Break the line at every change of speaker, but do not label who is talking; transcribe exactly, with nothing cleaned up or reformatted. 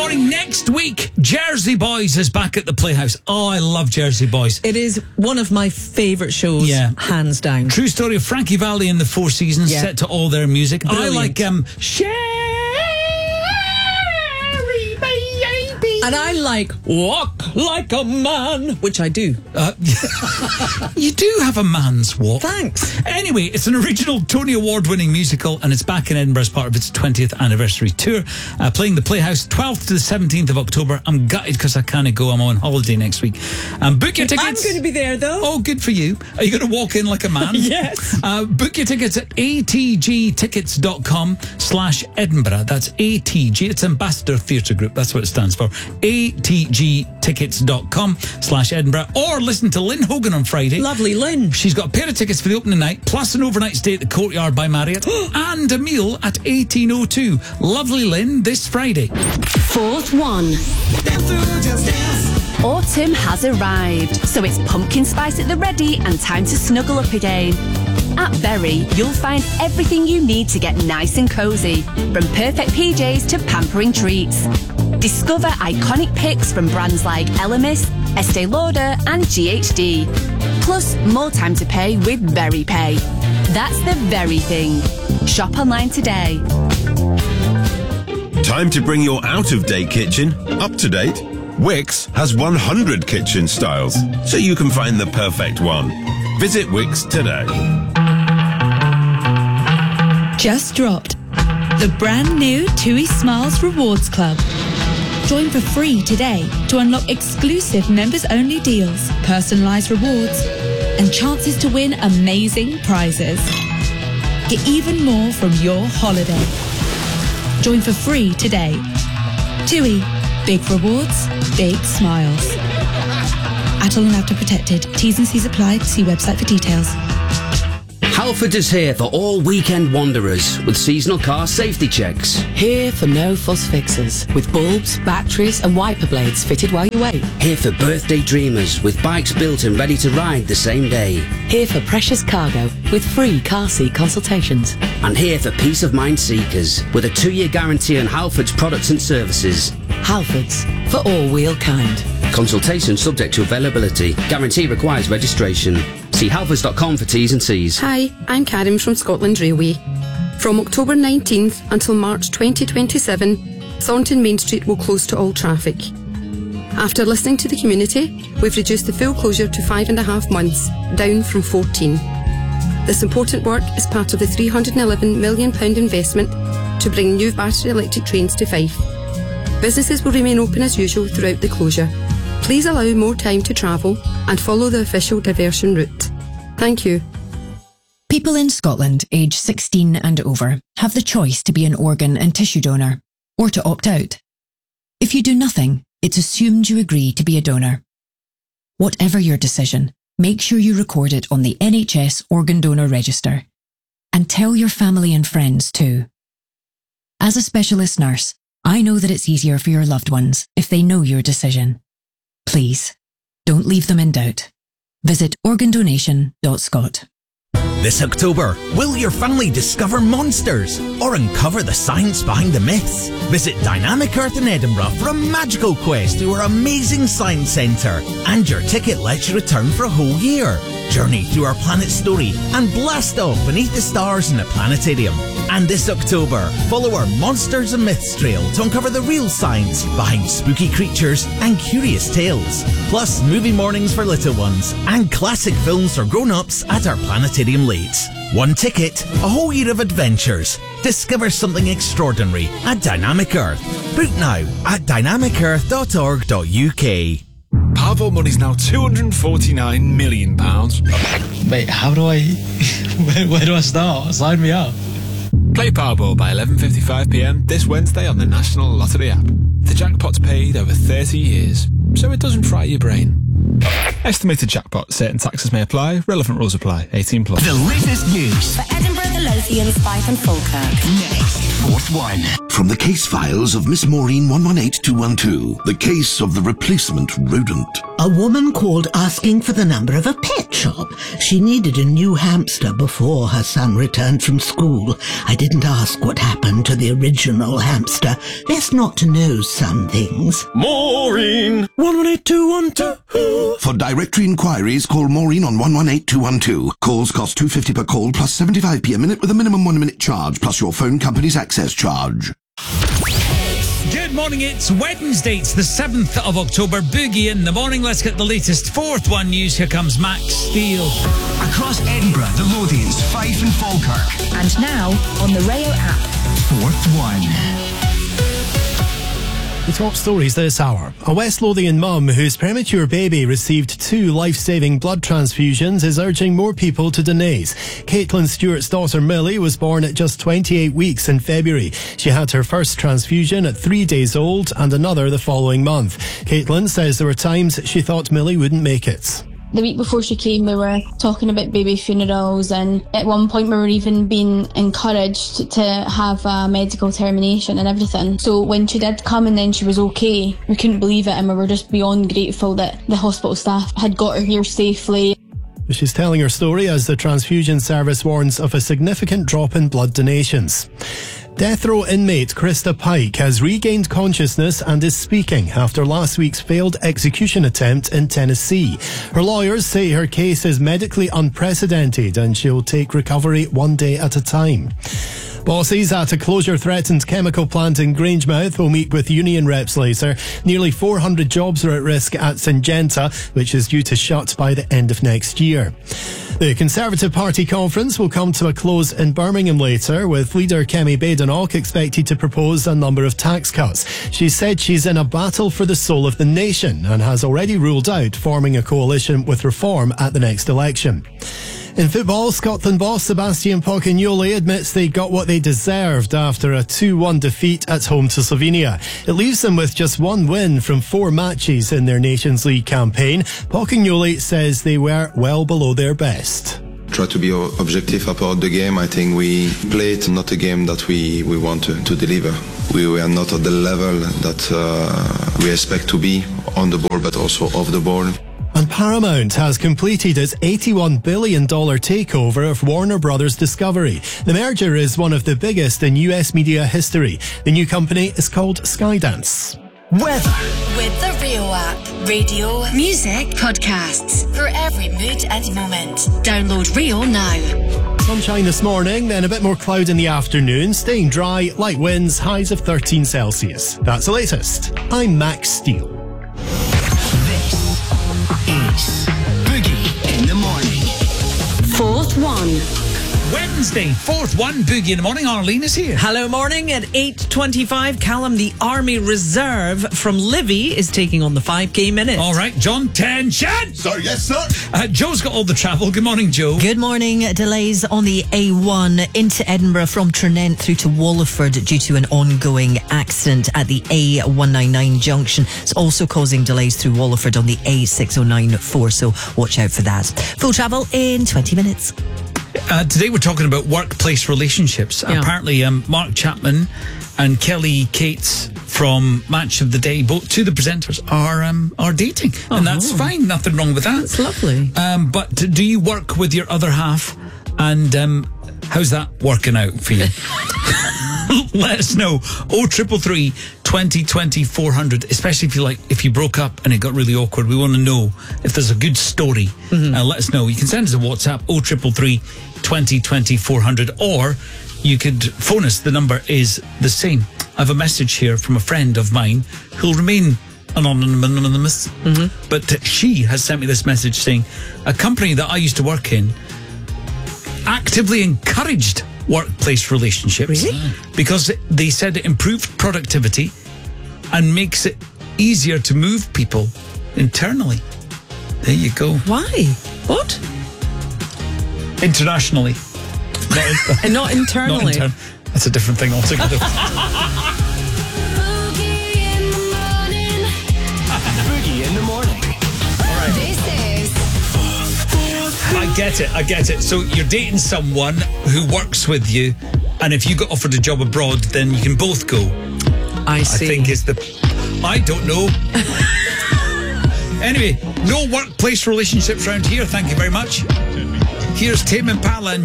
morning. Next week, Jersey Boys is back at the Playhouse. Oh, I love Jersey Boys.
It is one of my favourite shows, yeah. hands down.
True story of Frankie Valli and the Four Seasons, yeah. set to all their music.
Brilliant.
I like um, Sherry Baby.
And I like Walk Like a Man, which I do.
Uh, you do have a man's walk.
Thanks.
Anyway, it's an original Tony Award-winning musical, and it's back in Edinburgh as part of its twentieth anniversary tour, uh, playing the Playhouse twelfth to the seventeenth of October. I'm gutted because I can't go. I'm on holiday next week. Um, book your tickets.
I'm going to be there, though.
Oh, good for you. Are you going to walk in like a man?
Yes.
Uh, book your tickets at atgtickets.com slash Edinburgh. That's A T G. It's Ambassador Theatre Group. That's what it stands for. atgtickets.com slash Edinburgh. Or listen to Lynn Hogan on Friday.
Lovely Lynn.
She's got a pair of tickets for the opening night, plus an overnight stay at the Courtyard by Marriott, and a meal at eighteen oh two. Lovely Lynn, this Friday.
Fourth one. Autumn has arrived, so it's pumpkin spice at the ready and time to snuggle up again. At Berry, you'll find everything you need to get nice and cosy, from perfect P Js to pampering treats. Discover iconic picks from brands like Elemis, Estee Lauder and G H D. Plus, more time to pay with Berry Pay. That's the very thing. Shop online today.
Time to bring your out-of-date kitchen up to date. Wix has one hundred kitchen styles, so you can find the perfect one. Visit Wix today.
Just dropped the brand new TUI Smiles Rewards Club. Join for free today to unlock exclusive members-only deals, personalised rewards, and chances to win amazing prizes. Get even more from your holiday. Join for free today. TUI. Big rewards, big smiles. At all and after protected. T's and C's applied. See website for details.
Halford is here for all weekend wanderers with seasonal car safety checks.
Here for no fuss fixes with bulbs, batteries and wiper blades fitted while you wait.
Here for birthday dreamers with bikes built and ready to ride the same day.
Here for precious cargo with free car seat consultations.
And here for peace of mind seekers with a two-year guarantee on Halford's products and services.
Halfords, for all wheel kind.
Consultation subject to availability. Guarantee requires registration. See halfords dot com for T's and C's.
Hi, I'm Karen from Scotland Railway. From October nineteenth until March twenty twenty-seven, Thornton Main Street will close to all traffic. After listening to the community, we've reduced the full closure to five and a half months, down from fourteen. This important work is part of the three hundred eleven million pounds investment to bring new battery electric trains to Fife. Businesses will remain open as usual throughout the closure. Please allow more time to travel and follow the official diversion route. Thank you.
People in Scotland aged sixteen and over have the choice to be an organ and tissue donor or to opt out. If you do nothing, it's assumed you agree to be a donor. Whatever your decision, make sure you record it on the N H S Organ Donor Register. And tell your family and friends too. As a specialist nurse, I know that it's easier for your loved ones if they know your decision. Please, don't leave them in doubt. Visit organ donation dot scot.
This October, will your family discover monsters or uncover the science behind the myths? Visit Dynamic Earth in Edinburgh for a magical quest to our amazing science centre, and your ticket lets you return for a whole year. Journey through our planet's story and blast off beneath the stars in the planetarium. And this October, follow our Monsters and Myths trail to uncover the real science behind spooky creatures and curious tales. Plus, movie mornings for little ones and classic films for grown-ups at our planetarium late. One ticket, a whole year of adventures. Discover something extraordinary at Dynamic Earth. Book now at dynamic earth dot org dot U K.
Powerball money's now two hundred forty-nine million pounds.
Wait, how do I... where, where do I start? Sign me up.
Play Powerball by eleven fifty-five p m this Wednesday on the National Lottery app. The jackpot's paid over thirty years, so it doesn't fry your brain. Estimated jackpot. Certain taxes may apply. Relevant rules apply. eighteen plus.
The latest news
for Edinburgh
Midlothian's Fife and Falkirk.
Next, fourth one. From the case files of Miss Maureen one one eight two one two, the case of the replacement rodent.
A woman called asking for the number of a pet shop. She needed a new hamster before her son returned from school. I didn't ask what happened to the original hamster. Best not to know some things.
Maureen! one one eight two one two. For directory inquiries, call Maureen on one one eight two one two. Calls cost two fifty per call plus seventy-five p a minute with a minimum one minute charge plus your phone company's access charge.
Good morning, it's Wednesday, it's the seventh of October, Boogie in the morning. Let's get the latest fourth one news. Here comes Max Steele.
Across Edinburgh, the Lothians, Fife and Falkirk.
And now on the Rayo app.
Fourth one.
The top stories this hour. A West Lothian mum whose premature baby received two life-saving blood transfusions is urging more people to donate. Caitlin Stewart's daughter Millie was born at just twenty-eight weeks in February. She had her first transfusion at three days old and another the following month. Caitlin says there were times she thought Millie wouldn't make it.
The week before she came, we were talking about baby funerals, and at one point we were even being encouraged to have a medical termination and everything. So when she did come and then she was okay, we couldn't believe it, and we were just beyond grateful that the hospital staff had got her here safely.
She's telling her story as the transfusion service warns of a significant drop in blood donations. Death row inmate Krista Pike has regained consciousness and is speaking after last week's failed execution attempt in Tennessee. Her lawyers say her case is medically unprecedented and she'll take recovery one day at a time. Bosses at a closure-threatened chemical plant in Grangemouth will meet with union reps later. Nearly four hundred jobs are at risk at Syngenta, which is due to shut by the end of next year. The Conservative Party conference will come to a close in Birmingham later, with leader Kemi Badenoch expected to propose a number of tax cuts. She said she's in a battle for the soul of the nation and has already ruled out forming a coalition with Reform at the next election. In football, Scotland boss Sebastian Pocagnoli admits they got what they deserved after a two one defeat at home to Slovenia. It leaves them with just one win from four matches in their Nations League campaign. Pocagnoli says they were well below their best.
Try to be objective about the game. I think we played not a game that we, we want to, to deliver. We were not at the level that uh, we expect to be on the board, but also off the board.
And Paramount has completed its eighty-one billion dollars takeover of Warner Brothers Discovery. The merger is one of the biggest in U S media history. The new company is called Skydance.
Weather.
With the Rio app. Radio, music, podcasts. For every mood and moment. Download Rio now.
Sunshine this morning, then a bit more cloud in the afternoon. Staying dry, light winds, highs of thirteen Celsius. That's the latest. I'm Max Steele.
Is Boogie in the morning.
Fourth one.
Wednesday, fourth one, Boogie in the morning. Arlene is here.
Hello, morning at eight twenty-five. Callum, the Army Reserve from Livy, is taking on the five K minute.
All right, John, tension.
Sir, yes, sir.
Uh, Joe's got all the travel. Good morning, Joe.
Good morning. Delays on the A one into Edinburgh from Trinent through to Wallingford due to an ongoing accident at the A one ninety-nine junction. It's also causing delays through Wallingford on the A six oh nine four, so watch out for that. Full travel in twenty minutes.
Uh, today we're talking about workplace relationships.
Yeah.
Apparently, um, Mark Chapman and Kelly Cates from Match of the Day, both two of the presenters, are um, are dating,
Oh.
and that's fine. Nothing wrong with that.
That's lovely.
Um, but do you work with your other half, and um, how's that working out for you? Let us know. Oh, triple three, twenty twenty, four hundred. Especially if you like, if you broke up and it got really awkward. We want to know if there's a good story.
Mm-hmm.
Uh, let us know. You can send us a WhatsApp. Oh, triple three, twenty twenty, four hundred, or you could phone us. The number is the same. I have a message here from a friend of mine who'll remain anonymous,
mm-hmm.
but she has sent me this message saying a company that I used to work in actively encouraged workplace relationships.
Really?
Because they said it improved productivity and makes it easier to move people internally. There you go.
Why? What?
Internationally. Not,
and not internally.
Not intern- That's a different thing altogether.
Boogie in the morning.
This is
I get it. I get it. So you're dating someone who works with you, and if you got offered a job abroad, then you can both go.
I see.
I think is the. I don't know. Anyway, no workplace relationships around here. Thank you very much. Here's Tame Impala and